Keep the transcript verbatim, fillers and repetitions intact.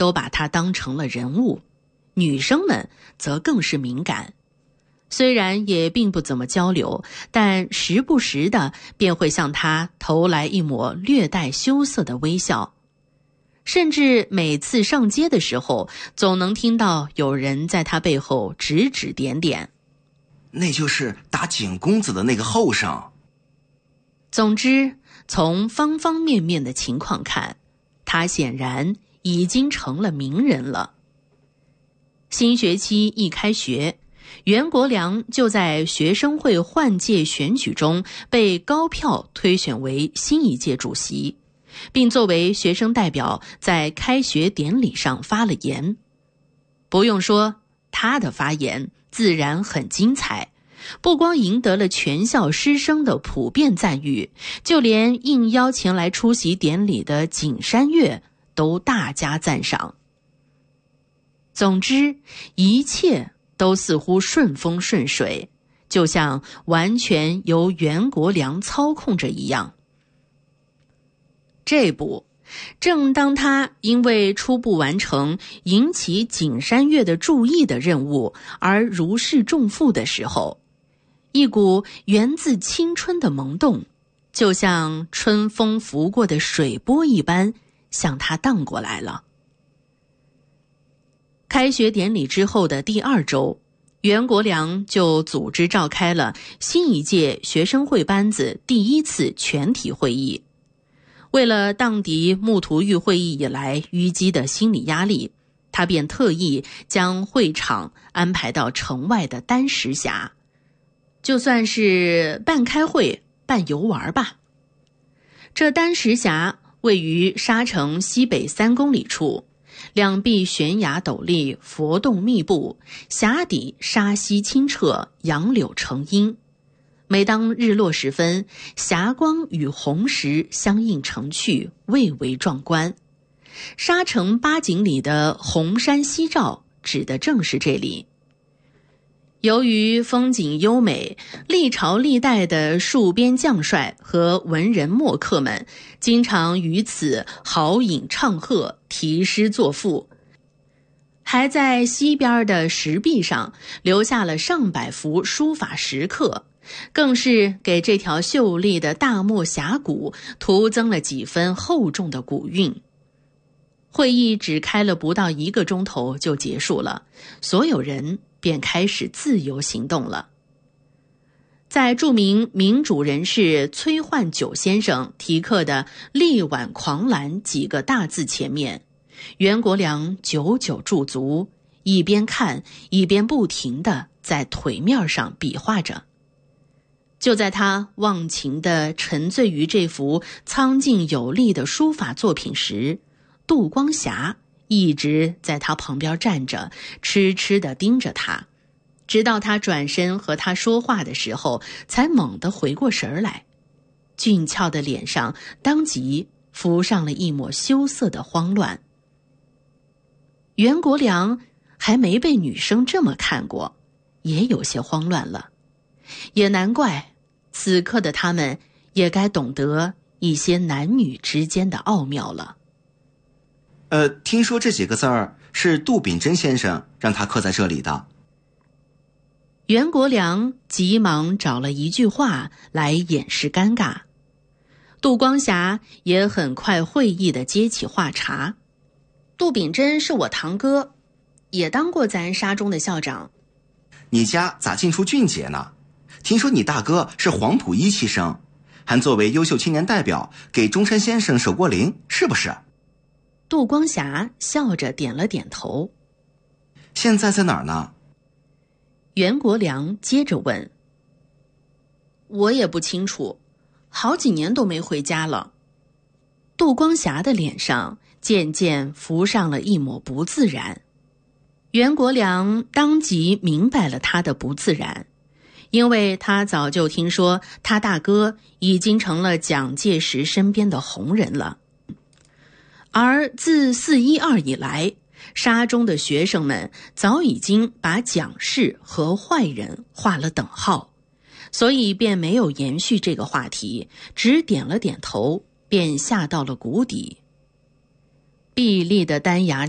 都把他当成了人物，女生们则更是敏感。虽然也并不怎么交流，但时不时的便会向他投来一抹略带羞涩的微笑。甚至每次上街的时候，总能听到有人在他背后指指点点。 那就是打景公子的那个后生。 总之，从方方面面的情况看，他显然已经成了名人了。新学期一开学，袁国良就在学生会换届选举中被高票推选为新一届主席，并作为学生代表在开学典礼上发了言。不用说，他的发言自然很精彩，不光赢得了全校师生的普遍赞誉，就连应邀前来出席典礼的景山月都大加赞赏。总之，一切都似乎顺风顺水，就像完全由袁国良操控着一样。这不，正当他因为初步完成引起景山月的注意的任务而如释重负的时候，一股源自青春的萌动，就像春风拂过的水波一般向他荡过来了。开学典礼之后的第二周，袁国良就组织召开了新一届学生会班子第一次全体会议。为了荡涤木图峪会议以来淤积的心理压力，他便特意将会场安排到城外的丹石峡，就算是半开会半游玩吧。这丹石峡位于沙城西北三公里处，两壁悬崖陡立，佛洞密布，峡底沙溪清澈，杨柳成荫。每当日落时分，霞光与红石相映成趣，蔚为壮观。沙城八景里的红山夕照指的正是这里。由于风景优美，历朝历代的戍边将帅和文人墨客们经常于此豪饮唱和，题诗作赋，还在西边的石壁上留下了上百幅书法石刻，更是给这条秀丽的大漠峡谷徒增了几分厚重的古韵。会议只开了不到一个钟头就结束了，所有人便开始自由行动了。在著名民主人士崔焕九先生题刻的“力挽狂澜”几个大字前面，袁国良久久驻足，一边看一边不停地在腿面上比划着。就在他忘情地沉醉于这幅苍劲有力的书法作品时，杜光霞一直在他旁边站着，痴痴地盯着他，直到他转身和他说话的时候，才猛地回过神来。俊俏的脸上当即浮上了一抹羞涩的慌乱。袁国良还没被女生这么看过，也有些慌乱了。也难怪，此刻的他们也该懂得一些男女之间的奥妙了。 呃，听说这几个字儿是杜秉真先生让他刻在这里的。 袁国良急忙找了一句话来掩饰尴尬。杜光霞也很快会意地接起话茬。杜秉真是我堂哥，也当过咱沙中的校长。 你家咋进出俊杰呢？听说你大哥是黄埔一期生，还作为优秀青年代表给中山先生守过灵，是不是？ 杜光霞笑着点了点头。 现在在哪儿呢？ 袁国良接着问。我也不清楚，好几年都没回家了。杜光霞的脸上渐渐浮上了一抹不自然。袁国良当即明白了他的不自然，因为他早就听说他大哥已经成了蒋介石身边的红人了。而自四一二以来，沙中的学生们早已经把蒋氏和坏人画了等号，所以便没有延续这个话题，只点了点头，便下到了谷底。碧丽的丹崖